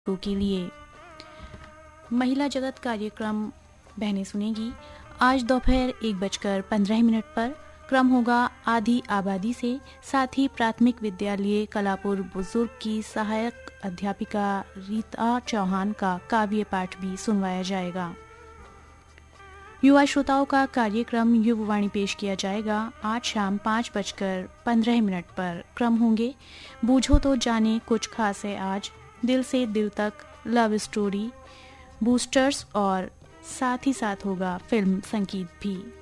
के लिए महिला जगत कार्यक्रम बहनें सुनेगी। आज दोपहर 1:15 पर क्रम होगा आधी आबादी से। साथ ही प्राथमिक विद्यालय कलापुर बुजुर्ग की सहायक अध्यापिका रीता चौहान का काव्य पाठ भी सुनवाया जाएगा। युवा श्रोताओं का कार्यक्रम युववाणी पेश किया जाएगा। आज शाम 5:15 पर क्रम होंगे बूझो तो जाने कुछ खास है आज, दिल से दिल तक, लव स्टोरी, बूस्टर्स और साथ ही साथ होगा फिल्म संगीत भी।